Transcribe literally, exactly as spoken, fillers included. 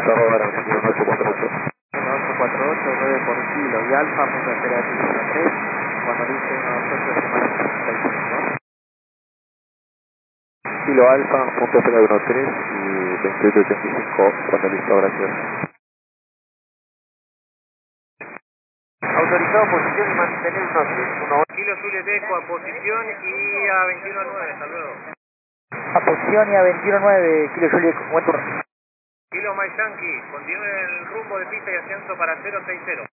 arroba ocho cuatro ocho. ocho cuatro ocho, nueve por kilo, y alfa punto cero tres, cuando dice unos ocho semanas sesenta y cinco. Kilo alfa punto cero uno tres y veintiocho ochenta y cinco, cuando listo, gracias. Autorizado posición y mantener un uno. Kilo Zulia Eco a posición y a veintiuno nueve, hasta luego. A posición y a veintiuno nueve, Kilo Juliet, buen turno. Kilo Mike Yankee, continúe el rumbo de pista y asiento para cero seis cero.